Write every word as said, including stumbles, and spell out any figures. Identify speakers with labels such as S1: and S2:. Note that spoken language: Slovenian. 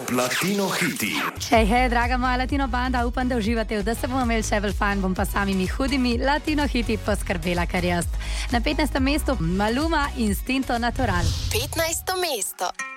S1: Top Latino hiti.
S2: Hej, hej, draga moja latino banda, upam, da uživate, da se bomo imeli še bolj fajn, bom pa samimi hudimi latino hiti poskrbela, kar jaz. Na petnajstem mestu Maluma Instinto Natural.
S3: petnajsto mesto.